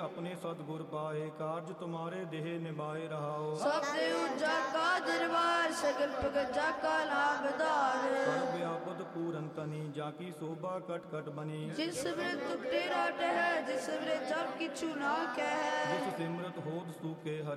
अपने सतगुर पाए, कार्य तुम्हारे देह निभाए रहाओ। सतयुग जाका दरबार, सगल भगत जाका लाभदार। सर्व व्यापक पूरन तनी, जाकी शोभा कट कट बनी। जिस सिमरत तुक तेरा टह, जिस सिमरत जब किछु ना कह। जिस सिमरत होद सूखे हरे